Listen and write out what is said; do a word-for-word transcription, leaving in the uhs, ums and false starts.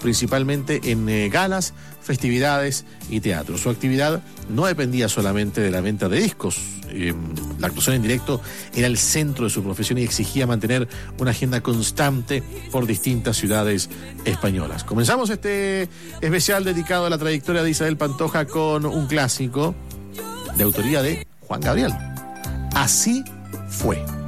principalmente en eh, galas, festividades y teatro. Su actividad no dependía solamente de la venta de discos. Eh, la actuación en directo era el centro de su profesión y exigía mantener una agenda constante por distintas ciudades españolas. Comenzamos este especial dedicado a la trayectoria de Isabel Pantoja con un clásico de autoría de Juan Gabriel. Así fue.